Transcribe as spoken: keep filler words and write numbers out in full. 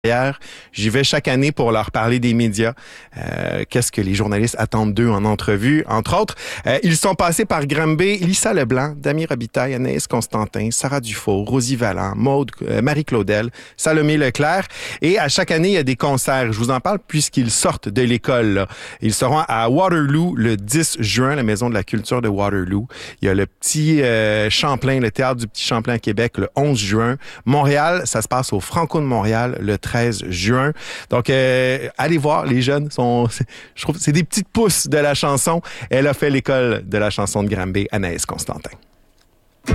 J'y vais chaque année pour leur parler des médias. Euh, qu'est-ce que les journalistes attendent d'eux en entrevue, entre autres. Euh, ils sont passés par Granby, Lisa Leblanc, Dami Robitaille, Anaïs Constantin, Sarah Dufault, Rosie Vallant, Maude, euh, Marie Claudel, Salomé Leclerc. Et à chaque année, il y a des concerts. Je vous en parle puisqu'ils sortent de l'école. Là. Ils seront à Waterloo le dix juin, la Maison de la culture de Waterloo. Il y a le petit euh, Champlain, le Théâtre du Petit Champlain à Québec le onze juin. Montréal, ça se passe au Franco de Montréal le treize juin. Donc, euh, allez voir, les jeunes sont, je trouve, c'est des petites pousses de la chanson. Elle a fait l'école de la chanson de Granby, Anaïs Constantin.